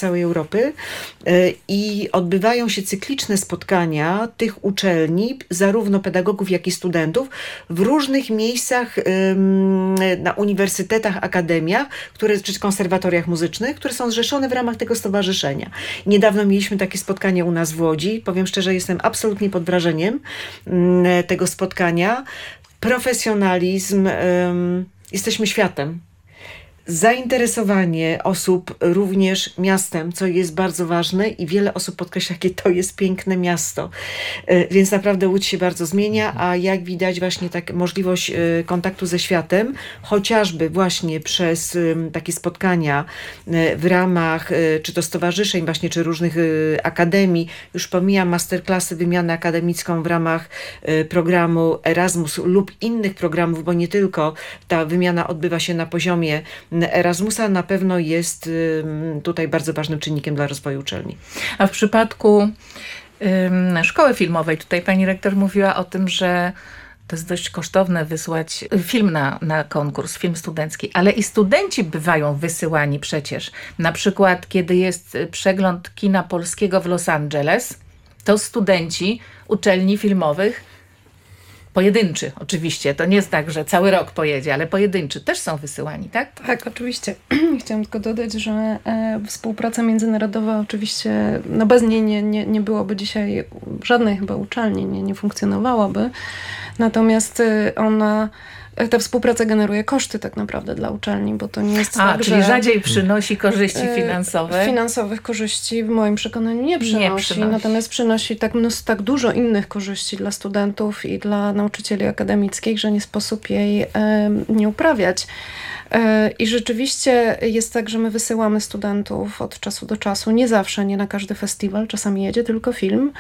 całej Europy i odbywają się cykliczne spotkania tych uczelni, zarówno pedagogów, jak i studentów, w różnych miejscach na uniwersytetach, akademiach, czy konserwatoriach muzycznych, które są zrzeszone w ramach tego stowarzyszenia. Niedawno mieliśmy takie spotkanie u nas w Łodzi. Powiem szczerze, jestem absolutnie pod wrażeniem tego spotkania. Profesjonalizm, jesteśmy światem. Zainteresowanie osób również miastem, co jest bardzo ważne i wiele osób podkreśla, jakie to jest piękne miasto. Więc naprawdę Łódź się bardzo zmienia, a jak widać właśnie tak możliwość kontaktu ze światem, chociażby właśnie przez takie spotkania w ramach czy to stowarzyszeń właśnie, czy różnych akademii, już pomijam masterclassy, wymianę akademicką w ramach programu Erasmus lub innych programów, bo nie tylko ta wymiana odbywa się na poziomie Erasmusa, na pewno jest tutaj bardzo ważnym czynnikiem dla rozwoju uczelni. A w przypadku szkoły filmowej, tutaj pani rektor mówiła o tym, że to jest dość kosztowne wysłać film na konkurs, film studencki, ale i studenci bywają wysyłani przecież. Na przykład, kiedy jest przegląd kina polskiego w Los Angeles, to studenci uczelni filmowych, pojedynczy oczywiście, to nie jest tak, że cały rok pojedzie, ale pojedynczy też są wysyłani, tak? Tak, oczywiście. Chciałam tylko dodać, że współpraca międzynarodowa oczywiście, no bez niej nie byłoby dzisiaj żadnej chyba uczelni, nie funkcjonowałaby. Natomiast ta współpraca generuje koszty tak naprawdę dla uczelni, bo to nie jest tak, czyli rzadziej przynosi korzyści finansowe. Finansowych korzyści w moim przekonaniu nie przynosi. Natomiast przynosi tak dużo innych korzyści dla studentów i dla nauczycieli akademickich, że nie sposób jej nie uprawiać. I rzeczywiście jest tak, że my wysyłamy studentów od czasu do czasu, nie zawsze, nie na każdy festiwal, czasami jedzie tylko film.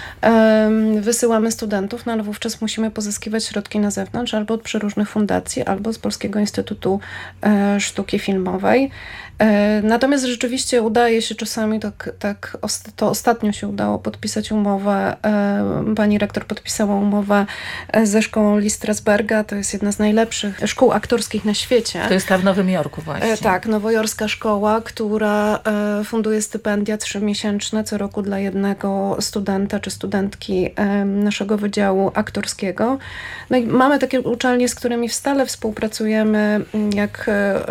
Wysyłamy studentów, no ale wówczas musimy pozyskiwać środki na zewnątrz, albo od przeróżnych fundacji, albo z Polskiego Instytutu Sztuki Filmowej. Natomiast rzeczywiście udaje się czasami, to ostatnio się udało podpisać umowę, pani rektor podpisała umowę ze szkołą Lee Strasberga, to jest jedna z najlepszych szkół aktorskich na świecie. To jest ta w Nowym Jorku właśnie. Tak, nowojorska szkoła, która funduje stypendia 3-miesięczne co roku dla jednego studenta czy studentki naszego wydziału aktorskiego. No i mamy takie uczelnie, z którymi stale współpracujemy, jak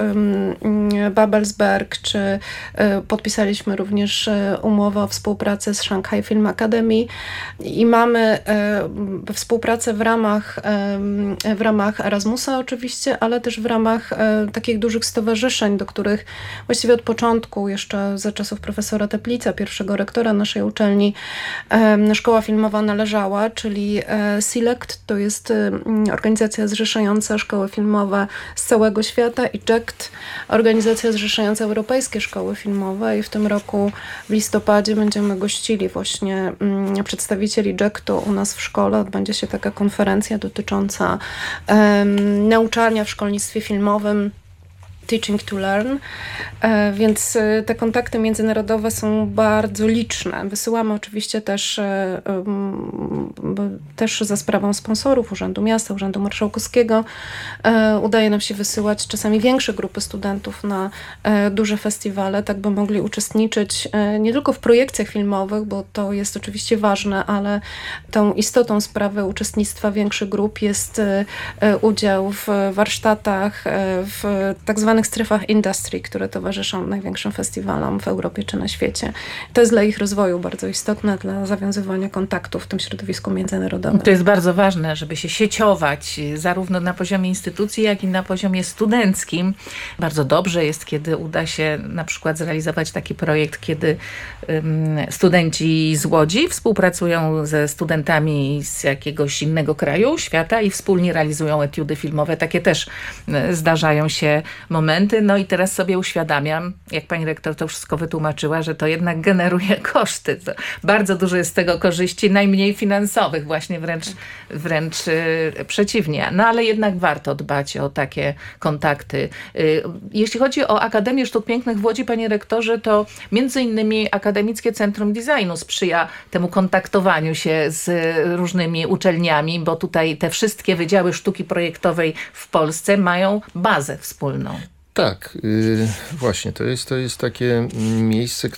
Babelsberg, czy podpisaliśmy również umowę o współpracę z Shanghai Film Academy i mamy współpracę w ramach Erasmusa oczywiście, ale też w ramach takich dużych stowarzyszeń, do których właściwie od początku, jeszcze za czasów profesora Teplica, pierwszego rektora naszej uczelni, szkoła filmowa należała, czyli SELECT, to jest organizacja zrzeszająca szkoły filmowe z całego świata, i JECT, organizacja zrzeszająca europejskie szkoły filmowe, i w tym roku w listopadzie będziemy gościli właśnie przedstawicieli JECT-u u nas w szkole. Odbędzie się taka konferencja dotycząca nauczania w szkolnictwie filmowym, Teaching to Learn, więc te kontakty międzynarodowe są bardzo liczne. Wysyłamy oczywiście też za sprawą sponsorów Urzędu Miasta, Urzędu Marszałkowskiego. Udaje nam się wysyłać czasami większe grupy studentów na duże festiwale, tak by mogli uczestniczyć nie tylko w projekcjach filmowych, bo to jest oczywiście ważne, ale tą istotą sprawy uczestnictwa większych grup jest udział w warsztatach, w tak zwanych strefach industry, które towarzyszą największym festiwalom w Europie czy na świecie. To jest dla ich rozwoju bardzo istotne, dla zawiązywania kontaktów w tym środowisku międzynarodowym. To jest bardzo ważne, żeby się sieciować zarówno na poziomie instytucji, jak i na poziomie studenckim. Bardzo dobrze jest, kiedy uda się na przykład zrealizować taki projekt, kiedy studenci z Łodzi współpracują ze studentami z jakiegoś innego kraju, świata i wspólnie realizują etiudy filmowe. Takie też zdarzają się momenty. No i teraz sobie uświadamiam, jak pani rektor to wszystko wytłumaczyła, że to jednak generuje koszty. To bardzo dużo jest z tego korzyści, najmniej finansowych, właśnie wręcz przeciwnie. No ale jednak warto dbać o takie kontakty. Jeśli chodzi o Akademię Sztuk Pięknych w Łodzi, panie rektorze, to między innymi Akademickie Centrum Designu sprzyja temu kontaktowaniu się z różnymi uczelniami, bo tutaj te wszystkie wydziały sztuki projektowej w Polsce mają bazę wspólną. Tak, właśnie, to jest takie miejsce,